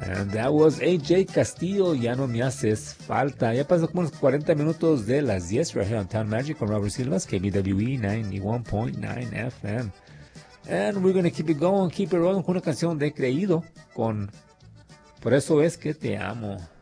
And that was AJ Castillo, Ya No Me Haces Falta. Ya pasó como unos 40 minutos de las 10 right here on Town Magic con Robert Silvas, KBWE 91.9 FM. And we're gonna keep it going, keep it rolling con una canción de Creído con Por eso es que te amo.